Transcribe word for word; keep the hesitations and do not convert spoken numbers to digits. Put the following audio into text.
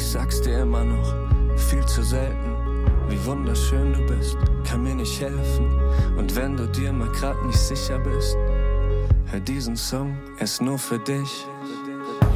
Ich sag's dir immer noch, viel zu selten, wie wunderschön du bist, kann mir nicht helfen. Und wenn du dir mal grad nicht sicher bist, hör diesen Song, er ist nur für dich.